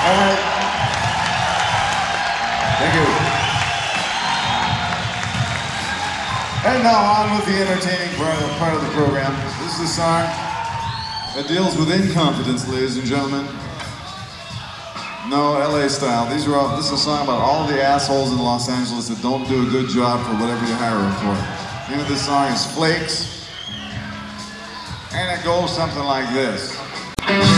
right. Thank you. And now on with the entertaining part of the program. This is a song that deals with incompetence, ladies and gentlemen. No, LA style. This is a song about all the assholes in Los Angeles that don't do a good job for whatever you hire them for. The name of this song is Flakes. And it goes something like this.